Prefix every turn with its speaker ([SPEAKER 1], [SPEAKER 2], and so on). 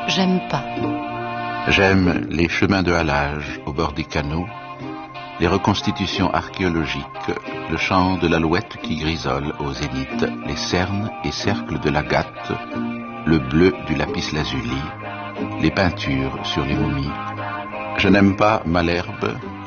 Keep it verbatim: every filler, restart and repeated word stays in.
[SPEAKER 1] j'aime pas.
[SPEAKER 2] J'aime les chemins de halage au bord des canaux, les reconstitutions archéologiques, le chant de l'alouette qui grisole au zénith, les cernes et cercles de l'agate, le bleu du lapis-lazuli, les peintures sur les momies. Je n'aime pas Malherbe,